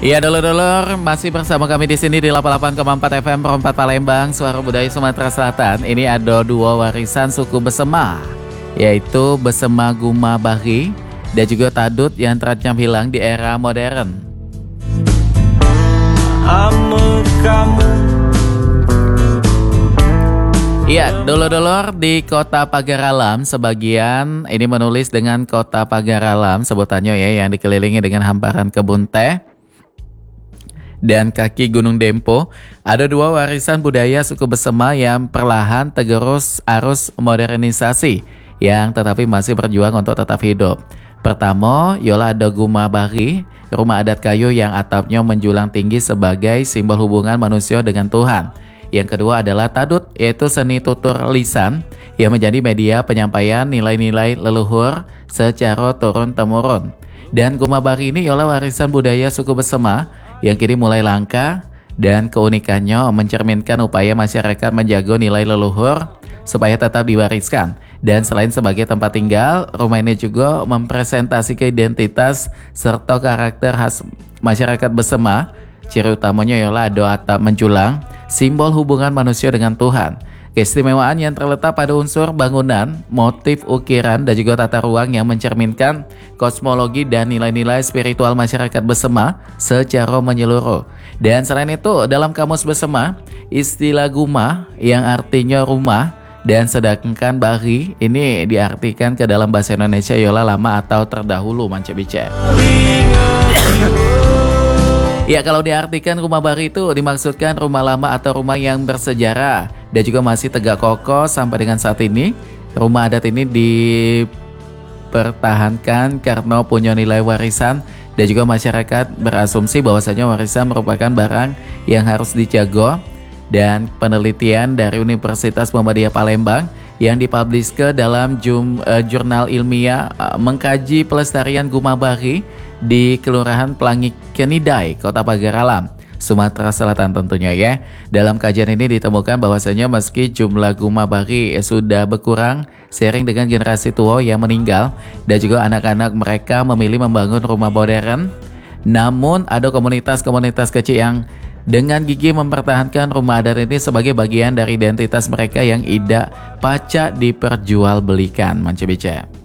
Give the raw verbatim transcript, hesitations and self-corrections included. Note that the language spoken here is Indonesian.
Iya dulur-dulur, masih bersama kami di sini di delapan puluh delapan koma empat F M Perempat Palembang, Suara Budaya Sumatera Selatan. Ini ada dua warisan suku Besema, yaitu Besema Guma Bahi dan juga Tadut yang terancam hilang di era modern. Iya, dulur-dulur, di Kota Pagar Alam sebagian ini menulis dengan Kota Pagar Alam sebutannya ya, yang dikelilingi dengan hamparan kebun teh dan kaki Gunung Dempo. Ada dua warisan budaya suku Besema yang perlahan tergerus arus modernisasi yang tetapi masih berjuang untuk tetap hidup. Pertama, yola ada Guma Bahi, rumah adat kayu yang atapnya menjulang tinggi sebagai simbol hubungan manusia dengan Tuhan. Yang kedua adalah Tadut, yaitu seni tutur lisan yang menjadi media penyampaian nilai-nilai leluhur secara turun-temurun. Dan Guma Bahi ini ialah warisan budaya suku Besema yang kini mulai langka dan keunikannya mencerminkan upaya masyarakat menjaga nilai leluhur supaya tetap diwariskan. Dan selain sebagai tempat tinggal, rumah ini juga mempresentasikan identitas serta karakter khas masyarakat Besema. Ciri utamanya ialah ada atap menjulang, simbol hubungan manusia dengan Tuhan. Keistimewaan yang terletak pada unsur bangunan, motif ukiran, dan juga tata ruang yang mencerminkan kosmologi dan nilai-nilai spiritual masyarakat Besema secara menyeluruh. Dan selain itu, dalam kamus Besema, istilah Guma yang artinya rumah dan sedangkan Bahi ini diartikan ke dalam bahasa Indonesia ialah lama atau terdahulu, manca bicara. Ya, kalau diartikan rumah Bahi itu dimaksudkan rumah lama atau rumah yang bersejarah dan juga masih tegak kokoh sampai dengan saat ini. Rumah adat ini dipertahankan karena punya nilai warisan dan juga masyarakat berasumsi bahwasanya warisan merupakan barang yang harus dijaga. Dan penelitian dari Universitas Muhammadiyah Palembang yang dipublish ke dalam jum, uh, jurnal ilmiah uh, mengkaji pelestarian Guma Bahi di Kelurahan Pelangi Kenidai, Kota Pagar Alam, Sumatera Selatan tentunya ya. Dalam kajian ini ditemukan bahwasanya meski jumlah Guma Bahi sudah berkurang seiring dengan generasi tua yang meninggal dan juga anak-anak mereka memilih membangun rumah modern, namun ada komunitas-komunitas kecil yang dengan gigih mempertahankan rumah adat ini sebagai bagian dari identitas mereka yang tidak pacak diperjualbelikan, manca bicara.